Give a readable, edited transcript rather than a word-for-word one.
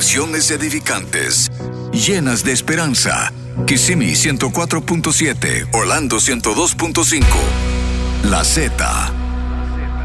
reflexiones edificantes, llenas de esperanza. Kissimmee 104.7, Orlando 102.5. La Z.